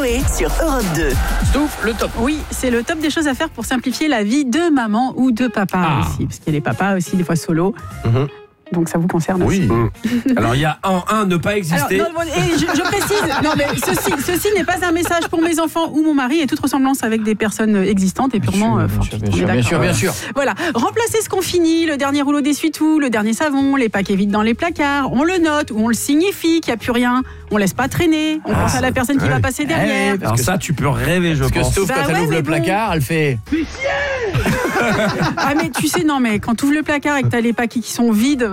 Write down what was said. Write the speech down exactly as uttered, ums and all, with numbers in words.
Chloé sur Europe deux. Stouff, le top. Oui, c'est le top des choses à faire pour simplifier la vie de maman ou de papa Ah. aussi. Parce qu'il y a les papas aussi, des fois solo. Mhm. Donc ça vous concerne aussi. Oui. Alors il y a en un ne pas exister. Alors, non, bon, et je, je précise, non, mais ceci, ceci n'est pas un message pour mes enfants ou mon mari, et toute ressemblance avec des personnes existantes est purement euh, fortuite. bien On est sûr, bien d'accord. sûr, bien sûr. Voilà, remplacez ce qu'on finit, le dernier rouleau d'essuie-tout, le dernier savon, les paquets vides dans les placards, on le note ou on le signifie qu'il n'y a plus rien, on laisse pas traîner, on Ah, pense à la personne qui ouais. va passer derrière. Eh, Alors ça, tu peux rêver, je Parce que pense. Stouff, Bah quand elle ouais, ouvre mais le bon. placard, elle fait. Ah mais tu sais, non mais quand tu ouvres le placard et que tu as les paquets qui sont vides,